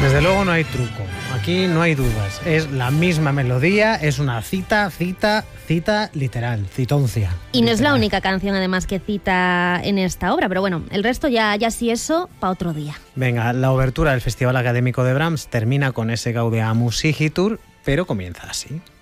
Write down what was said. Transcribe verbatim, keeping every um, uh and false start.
Desde luego no hay truco, aquí no hay dudas, es la misma melodía, es una cita, cita, cita literal, citoncia. Y no literal. es la única canción además que cita en esta obra, pero bueno, el resto ya, ya sí eso, para otro día. Venga, la obertura del Festival Académico de Brahms termina con ese Gaudeamus Igitur, pero comienza así.